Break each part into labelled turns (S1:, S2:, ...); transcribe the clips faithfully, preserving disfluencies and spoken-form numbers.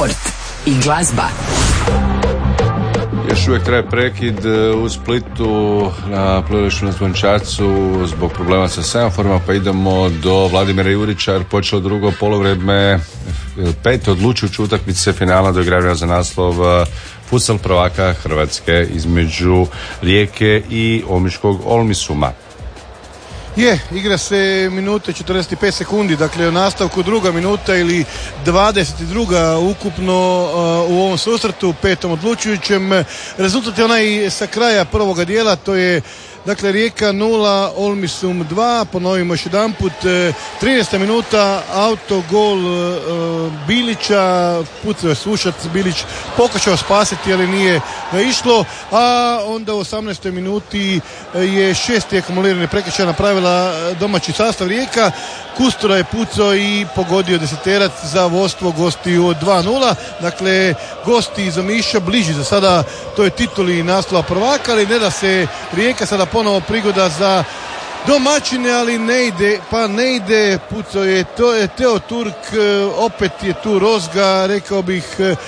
S1: sport i glazba.
S2: Još uvijek traje prekid u Splitu na plivalištu na Zvončacu zbog problema sa semaforima, pa idemo do Vladimira Jurića jer počelo drugo poluvreme pete odlučujuće utakmice finala doigravanja za naslov futsal prvaka Hrvatske između Rijeke i omiškog Olmisuma.
S3: Je, igra se minute četrdeset pet sekundi, dakle u nastavku druga minuta ili dvadeset druga ukupno uh, u ovom susretu, petom odlučujućem. Rezultat je onaj sa kraja prvoga dijela, to je dakle Rijeka nula, Olmisum dva, ponovimo još jedan put, trinaesta minuta, autogol e, Bilića, pucao je Sušac, Bilić pokušao spasiti, ali nije ga išlo, a onda u osamnaestoj minuti je šesti akumulirani prekršaj napravila domaći sastav Rijeka, Kustura je pucao i pogodio deseterac za vodstvo gostiju od dva nula, dakle gosti iz Omiša bliži za sada toj tituli naslova prvaka, ali ne da se Rijeka sada ponovo prigoda za domaćine, ali ne ide, pa ne ide, pucao je, to je Teo Turk, opet je tu Rozga, rekao bih,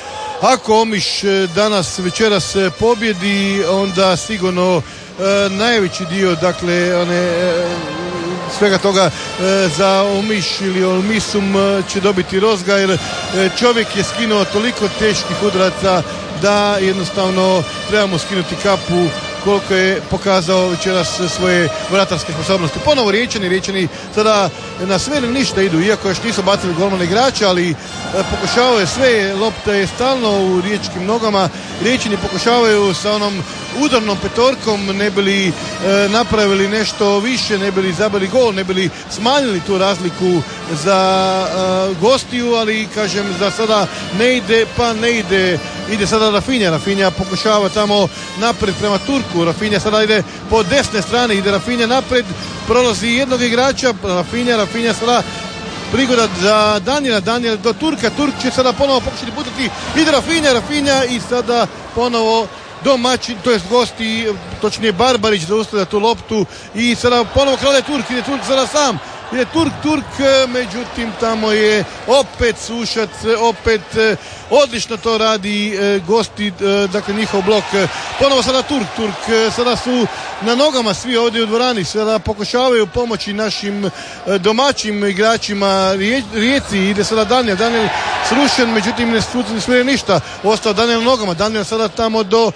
S3: ako Omiš danas večeras pobjedi, onda sigurno e, najveći dio, dakle, one, e, svega toga e, za Omiš ili Olmisum e, će dobiti Rozga, jer e, čovjek je skinuo toliko teških udaraca da jednostavno trebamo skinuti kapu koliko je pokazao večeras svoje vratarske sposobnosti. Ponovo Riječani, Riječani sada na sve ili ništa idu, iako još nisu bacili golmana igrača, ali e, pokušavaju sve, lopta je stalno u riječkim nogama, Riječani pokušavaju sa onom udarnom petorkom, ne bili e, napravili nešto više, ne bili zabili gol, ne bili smanjili tu razliku za e, gostiju, ali kažem za sada ne ide, pa ne ide, ide sada Rafinha, Rafinha pokušava tamo napred prema Turku, Rafinha sada ide po desne strane, ide Rafinha napred, prolazi jednog igrača, Rafinha, Rafinha sada prigoda za Danijela, Danijel do Turka, Turk će sada ponovo pokušati putati, ide Rafinha, Rafinha i sada ponovo domaćin, to jest gosti, točnije Barbarić zaustavlja tu loptu i sada ponovo krade Turk, ide Turk sada sam, ide Turk, Turk, međutim tamo je opet Sušac, opet odlično to radi gosti, dakle njihov blok, ponovo sada Turk, Turk, sada su na nogama svi ovdje u dvorani, sada pokušavaju pomoći našim domaćim igračima Rijeci, ide sada Daniel, Daniel srušen, međutim ne smije ništa, ostao Daniel na nogama, Daniel sada tamo do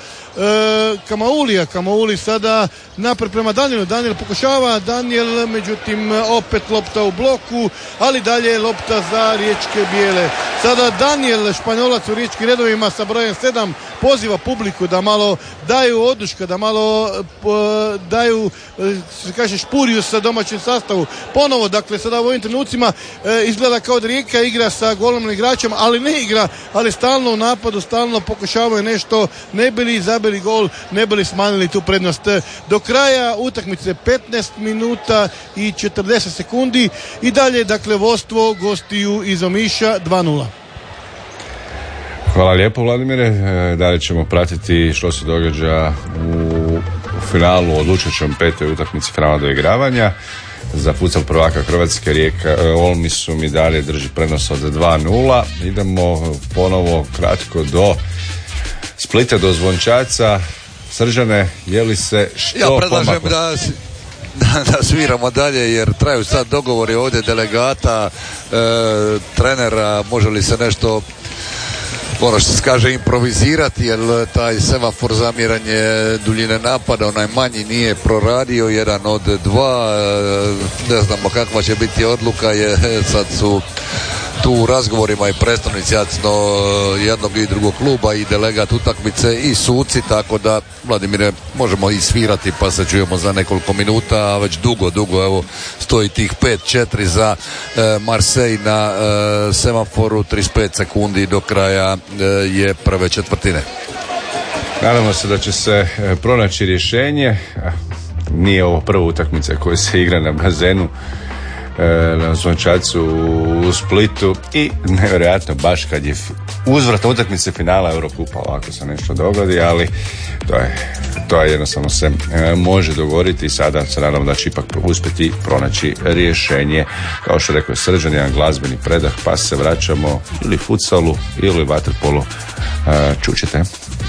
S3: e, Kamaulija, Kamauli sada napred prema Danielu, Daniel pokušava, Daniel međutim opet lopta u bloku, ali dalje lopta za riječke bijele. Sada Daniel, Španjolac u riječkim redovima sa brojem sedam, poziva publiku da malo daju oduška, da malo po, daju, se kaže, špuriju sa domaćim sastavu. Ponovo, dakle, sada u ovim trenucima e, izgleda kao da Rijeka igra sa golom igračem, ali ne igra, ali stalno u napadu, stalno pokušavaju nešto, ne bili zabili gol, ne bili smanjili tu prednost. Do kraja utakmice petnaest minuta i četrdeset sekundi i dalje, dakle, vodstvo gostiju iz Omiša dva nula.
S2: Hvala lijepo, Vladimire. Dalje ćemo pratiti što se događa u finalu odlučujućem petoj utakmici finala doigravanja. Za futsal prvaka Hrvatske, Rijeka, Olmisum i dalje drži prenos od dva nula. Idemo ponovo kratko do Splita, do Zvončaca. Srđane, je li se što
S4: Ja predlažem
S2: pomaklo?
S4: da, da, da sviramo dalje, jer traju sad dogovori ovdje delegata, e, trenera, može li se nešto, ono što se kaže, improvizirati, jer taj semafor za mjerenje duljine napada, onaj manji, nije proradio, jedan od dva, ne znamo kakva će biti odluka, je, sad su tu u razgovorima i predstavnici jasno jednog i drugog kluba i delegat utakmice i suci, tako da, Vladimire, možemo i svirati pa se čujemo za nekoliko minuta, a već dugo, dugo, evo, stoji tih pet četiri za e, Marseille na e, semaforu, trideset pet sekundi do kraja e, je prve četvrtine.
S2: Nadamo se da će se e, pronaći rješenje. Nije ovo prva utakmica koja se igra na bazenu na Zvončacu u Splitu i nevjerojatno baš kad je uzvratna utakmice finala Eurokupa, ovako se nešto dogodi, ali to je, to je jednostavno se e, može dogoditi i sada se naravno da će ipak uspjeti pronaći rješenje. Kao što rekao je Srđan, jedan glazbeni predah, pa se vraćamo ili futsalu ili vaterpolu. E, čućete.